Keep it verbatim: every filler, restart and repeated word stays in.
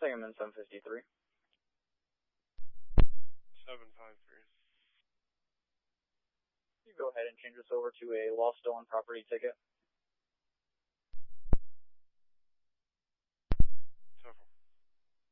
Sangamon seven fifty-three. seven five three. You go ahead and change this over to a lost stolen property ticket.